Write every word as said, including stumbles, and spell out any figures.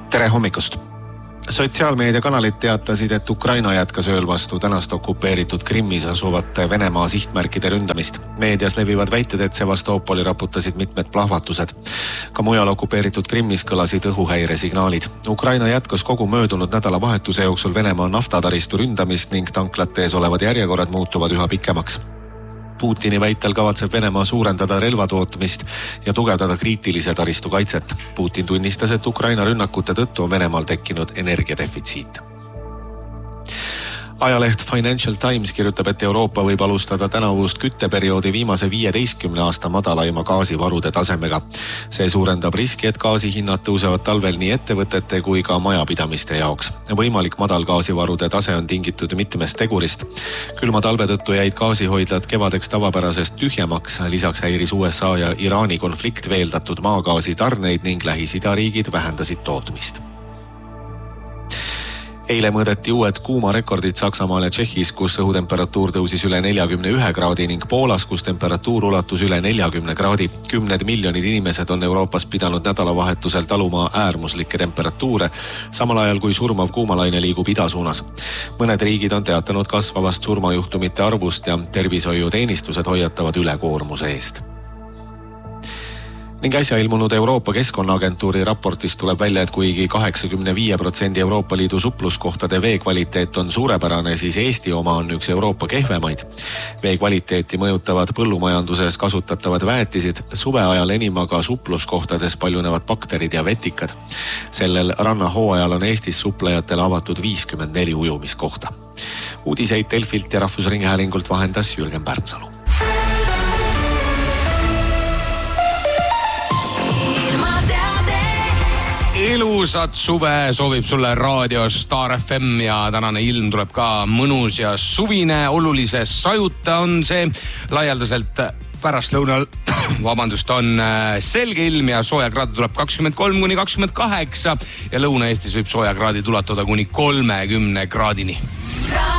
Tere hommikust! Sotsiaalmeediakanalid teatasid, et Ukraina jätkas ööl vastu tänast okupeeritud Krimmis asuvat Venemaa sihtmärkide ründamist. Meedias levivad väited, et Sevastopoli raputasid mitmed plahvatused. Ka mujal okupeeritud Krimmis kõlasid õhuhäire signaalid. Ukraina jätkas kogu möödunud nädalavahetuse jooksul Venemaa naftataristu ründamist ning tanklate ees olevad järjekorrad muutuvad üha pikemaks. Putini väitel kavatseb Venemaa suurendada relvatootmist ja tugevdada kriitilise taristu kaitset. Putin tunnistas, et Ukraina rünnakute tõttu on Venemaal tekkinud energiadefitsiit. Ajaleht Financial Times kirjutab, et Euroopa võib alustada tänavust kütteperioodi viimase viieteistkümne aasta madalaima gaasivarude tasemega. See suurendab riski, et gaasihinnad tõusevad talvel nii ettevõtete kui ka majapidamiste jaoks. Võimalik madal gaasivarude tase on tingitud mitmest tegurist. Külma talve tõttu jäid gaasihoidlad kevadeks tavapärasest tühjemaks, lisaks häiris U S A ja Iraani konflikt veeldatud maagaasi tarneid ning Lähis-Ida riigid vähendasid tootmist. Eile mõõdeti uued kuumarekordid Saksamaal ja Tšehhis, kus õhutemperatuur tõusis üle neljakümne ühe kraadi ning Poolas, kus temperatuur ulatus üle neljakümne kraadi. Kümned miljonid inimesed on Euroopas pidanud nädalavahetusel taluma äärmuslikke temperatuure, samal ajal kui surmav kuumalaine liigub idasuunas. Mõned riigid on teatanud kasvavast surmajuhtumite arvust ja tervishoiuteenistused hoiatavad ülekoormuse eest. Ning äsja ilmunud Euroopa Keskkonnaagentuuri raportist tuleb välja, et kuigi kaheksakümne viie protsendi Euroopa Liidu supluskohtade vee kvaliteet on suurepärane, siis Eesti oma on üks Euroopa kehvemaid. Vee kvaliteeti mõjutavad põllumajanduses kasutatavad väetisid, suveajal enim aga supluskohtades paljunevad bakterid ja vetikad. Sellel rannahooajal on Eestis suplejatele avatud viiskümmend neli ujumiskohta. Uudiseid Delfilt ja Rahvusringhäälingult vahendas Jürgen Pärnsalu. Ilusat suve soovib sulle raadio Star F M ja tänane ilm tuleb ka mõnus ja suvine. Olulise sajuta on see laialdaselt pärastlõunal. Vabandust, on selge ilm ja soojakraadi tuleb kakskümmend kolm kuni kakskümmend kaheksa ja Lõuna-Eestis võib soojakraadi tulatuda kuni kolmekümne kraadini.